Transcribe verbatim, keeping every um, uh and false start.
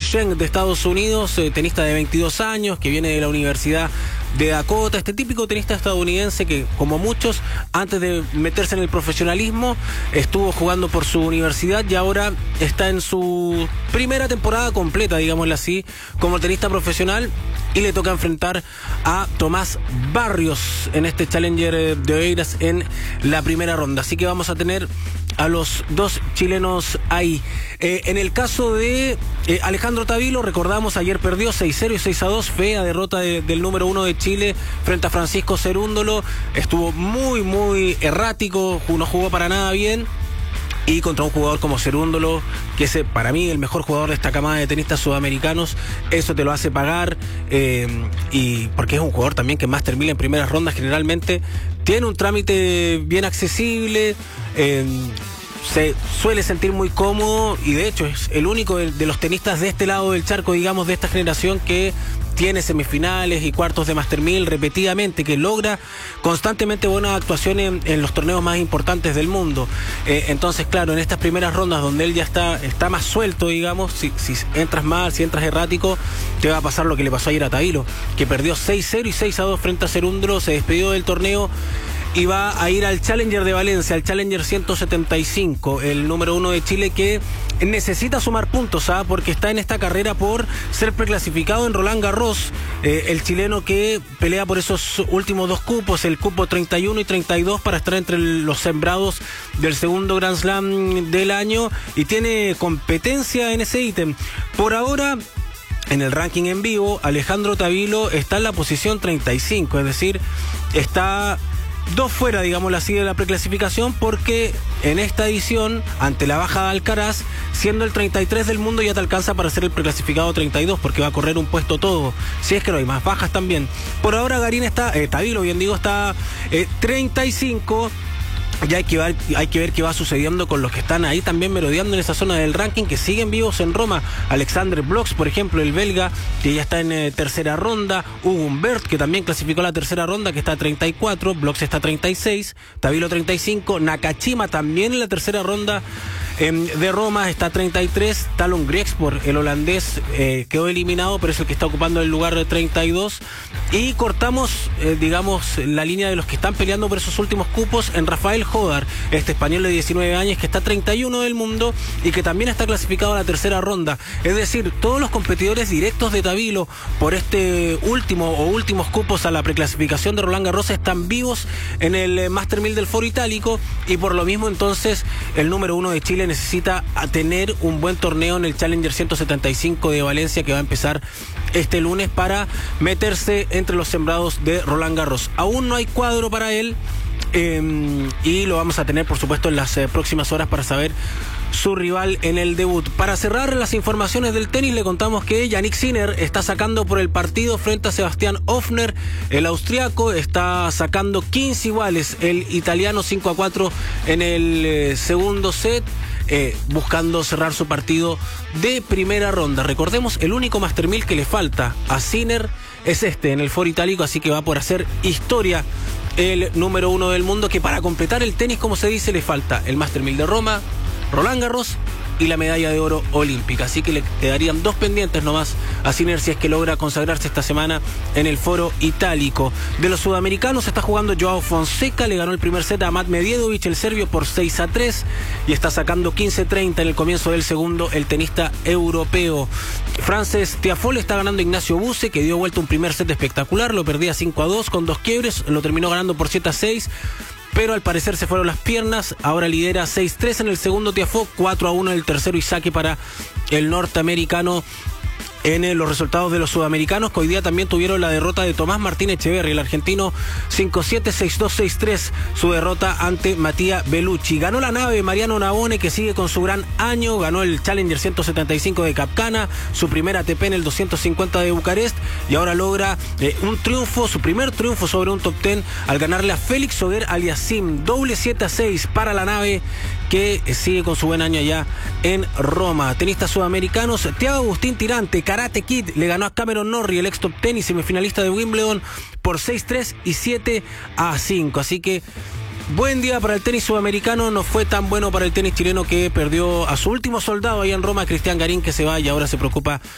Sheng de Estados Unidos, eh, tenista de veintidós años, que viene de la Universidad de Dakota, este típico tenista estadounidense que, como muchos, antes de meterse en el profesionalismo, estuvo jugando por su universidad y ahora está en su primera temporada completa, digámoslo así, como tenista profesional, y le toca enfrentar a Tomás Barrios en este Challenger de Oeiras en la primera ronda. Así que vamos a tener a los dos chilenos ahí. Eh, en el caso de eh, Alejandro Tavilo, recordamos, ayer perdió seis cero y seis a dos, fea derrota de, del número uno de Chile frente a Francisco Cerúndolo. Estuvo muy, muy errático, no jugó para nada bien. Y contra un jugador como Cerúndolo, que es para mí el mejor jugador de esta camada de tenistas sudamericanos, eso te lo hace pagar, eh, y porque es un jugador también que más termina en primeras rondas generalmente, tiene un trámite bien accesible, eh, se suele sentir muy cómodo y de hecho es el único de, de los tenistas de este lado del charco, digamos, de esta generación que tiene semifinales y cuartos de Master mil repetidamente, que logra constantemente buenas actuaciones en, en los torneos más importantes del mundo. Eh, entonces, claro, en estas primeras rondas donde él ya está, está más suelto, digamos, si, si entras mal, si entras errático, te va a pasar lo que le pasó ayer a Tavilo, que perdió seis cero y seis a dos frente a Cerúndolo, se despidió del torneo y va a ir al Challenger de Valencia, al Challenger ciento setenta y cinco, el número uno de Chile, que necesita sumar puntos, ¿sabes? Porque está en esta carrera por ser preclasificado en Roland Garros, eh, el chileno que pelea por esos últimos dos cupos, el cupo treinta y uno y treinta y dos, para estar entre los sembrados del segundo Grand Slam del año, y tiene competencia en ese ítem. Por ahora, en el ranking en vivo, Alejandro Tavilo está en la posición treinta y cinco, es decir, está dos fuera, digámoslo así, de la preclasificación, porque en esta edición, ante la baja de Alcaraz, siendo el treinta y tres del mundo, ya te alcanza para ser el preclasificado treinta y dos, porque va a correr un puesto todo, si es que no hay más bajas también. Por ahora Garín está, eh, Tavilo, bien digo, está eh, treinta y cinco. Ya hay que, ver, hay que ver qué va sucediendo con los que están ahí también merodeando en esa zona del ranking, que siguen vivos en Roma. Alexander Blox, por ejemplo, el belga, que ya está en eh, tercera ronda. Hugo Humbert, que también clasificó a la tercera ronda, que está a treinta y cuatro. Blox está a treinta y seis. Tavilo treinta y cinco. Nakashima también en la tercera ronda eh, de Roma, está a treinta y tres. Talon Griekspor, el holandés, eh, quedó eliminado, pero es el que está ocupando el lugar de treinta y dos. Y cortamos, eh, digamos, la línea de los que están peleando por esos últimos cupos en Rafael Jodar, este español de diecinueve años que está treinta y uno del mundo y que también está clasificado a la tercera ronda. Es decir, todos los competidores directos de Tavilo por este último o últimos cupos a la preclasificación de Roland Garros están vivos en el Master mil del Foro Itálico, y por lo mismo entonces el número uno de Chile necesita tener un buen torneo en el Challenger ciento setenta y cinco de Valencia, que va a empezar este lunes, para meterse entre los sembrados de Roland Garros. Aún no hay cuadro para él, eh, y lo vamos a tener, por supuesto, en las eh, próximas horas para saber su rival en el debut. Para cerrar las informaciones del tenis, le contamos que Yannick Sinner está sacando por el partido frente a Sebastián Ofner. El austriaco está sacando quince iguales, el italiano cinco a cuatro en el eh, segundo set. Eh, buscando cerrar su partido de primera ronda. Recordemos, el único Master mil que le falta a Sinner es este en el Foro Itálico, así que va por hacer historia el número uno del mundo, que para completar el tenis, como se dice, le falta el Master mil de Roma, Roland Garros y la medalla de oro olímpica. Así que le quedarían dos pendientes nomás a Sinner si es que logra consagrarse esta semana en el Foro Itálico. De los sudamericanos está jugando Joao Fonseca, le ganó el primer set a Matt Medjedovic, el serbio, por seis a tres, y está sacando quince treinta en el comienzo del segundo el tenista europeo. Frances Tiafoe le está ganando a Ignacio Buse, que dio vuelta un primer set espectacular, lo perdía cinco a dos con dos quiebres, lo terminó ganando por siete a seis. Pero al parecer se fueron las piernas. Ahora lidera seis tres en el segundo Tiafoe, cuatro a uno en el tercero, y saque para el norteamericano. En eh, los resultados de los sudamericanos, que hoy día también tuvieron la derrota de Tomás Martín Echeverri, el argentino, cinco siete, seis dos, seis tres, su derrota ante Matías Bellucci. Ganó la nave Mariano Navone, que sigue con su gran año, ganó el Challenger ciento setenta y cinco de Capcana, su primer A T P en el doscientos cincuenta de Bucarest, y ahora logra eh, un triunfo, su primer triunfo sobre un top diez, al ganarle a Félix Auger Aliassime, doble siete a seis para la nave, que sigue con su buen año allá en Roma. Tenistas sudamericanos, Thiago Agustín Tirante, Karate Kid, le ganó a Cameron Norrie, el ex top tenis semifinalista de Wimbledon, por seis tres y siete a cinco. Así que buen día para el tenis sudamericano. No fue tan bueno para el tenis chileno, que perdió a su último soldado ahí en Roma, Cristian Garín, que se va y ahora se preocupa